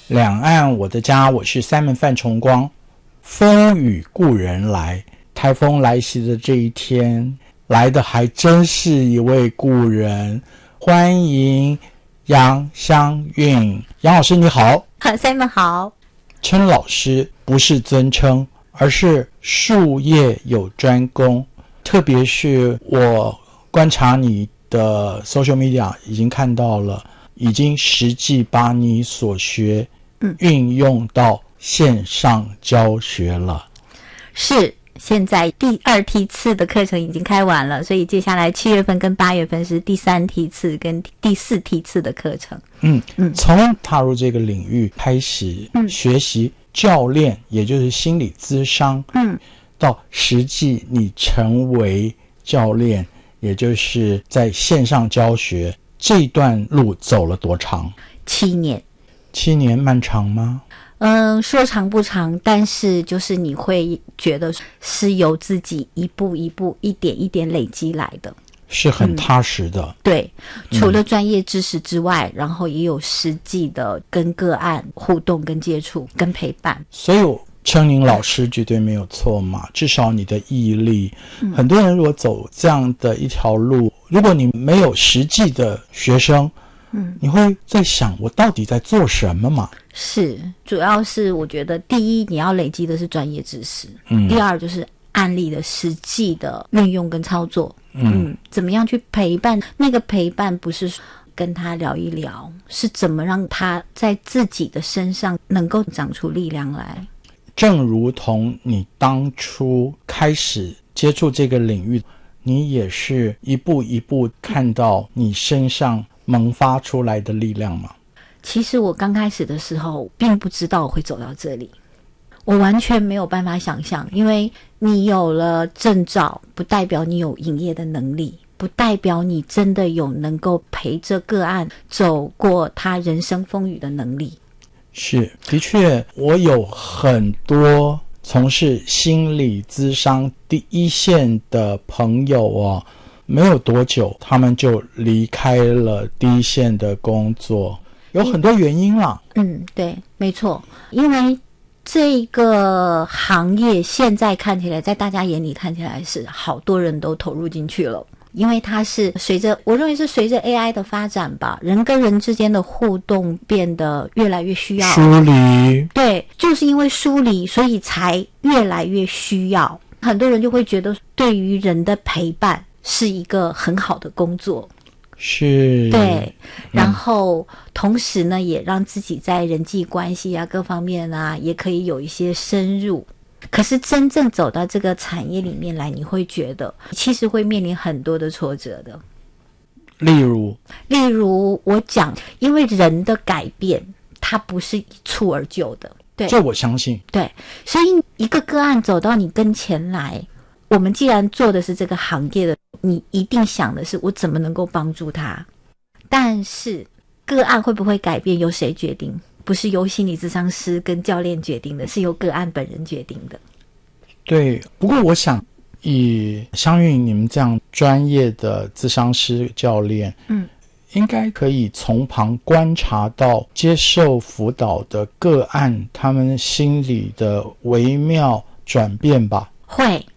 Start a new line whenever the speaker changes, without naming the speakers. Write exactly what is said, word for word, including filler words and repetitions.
两岸我的家，我是Simon范崇光。风雨故人来，台风来袭的这一天，来的还真是一位故人。欢迎杨香韵。杨老师你好。
好 Simon 好。
称老师不是尊称，而是术业有专攻。特别是我观察你的 social media 已经看到了，已经实际把你所学嗯，运用到线上教学了。
是，现在第二梯次的课程已经开完了，所以接下来七月份跟八月份是第三梯次跟第四梯次的课程。
嗯嗯，从踏入这个领域开始学习教练，嗯、也就是心理咨商，嗯，到实际你成为教练，也就是在线上教学，这段路走了多长？
七年。
七年漫长吗？
嗯，说长不长，但是就是你会觉得是由自己一步一步一点一点累积来的，
是很踏实的。
嗯、对，除了专业知识之外、嗯、然后也有实际的跟个案互动跟接触跟陪伴。
所以我称您老师绝对没有错嘛，至少你的毅力、嗯、很多人如果走这样的一条路，如果你没有实际的学生，嗯，你会在想我到底在做什么嘛？
是，主要是我觉得第一你要累积的是专业知识，嗯，第二就是案例的实际的运用跟操作， 嗯, 嗯，怎么样去陪伴？那个陪伴不是跟他聊一聊，是怎么让他在自己的身上能够长出力量来。
正如同你当初开始接触这个领域，你也是一步一步看到你身上萌发出来的力量吗？
其实我刚开始的时候并不知道我会走到这里，我完全没有办法想象，因为你有了证照不代表你有营业的能力，不代表你真的有能够陪着个案走过他人生风雨的能力。
是，的确我有很多从事心理咨商第一线的朋友哦，没有多久他们就离开了第一线的工作，有很多原因啦。
嗯，对，没错，因为这个行业现在看起来，在大家眼里看起来是好多人都投入进去了，因为它是随着，我认为是随着 A I 的发展吧，人跟人之间的互动变得越来越需要
疏离。
对，就是因为疏离，所以才越来越需要。很多人就会觉得对于人的陪伴是一个很好的工作，
是，
对，然后、嗯、同时呢也让自己在人际关系啊各方面啊也可以有一些深入。可是真正走到这个产业里面来，你会觉得其实会面临很多的挫折的。
例如
例如我讲，因为人的改变它不是一蹴而就的，对，
这我相信。
对，所以一个个案走到你跟前来，我们既然做的是这个行业的，你一定想的是我怎么能够帮助他。但是个案会不会改变由谁决定？不是由心理咨商师跟教练决定的，是由个案本人决定的。
对，不过我想以香韵你们这样专业的咨商师教练，嗯，应该可以从旁观察到接受辅导的个案他们心理的微妙转变吧？
会